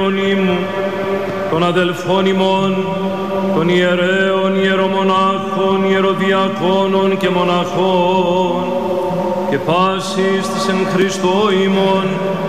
των αδελφών ημών, των ιερέων, ιερομονάχων, ιεροδιακόνων και μοναχών και πάσης της εν Χριστώ ημών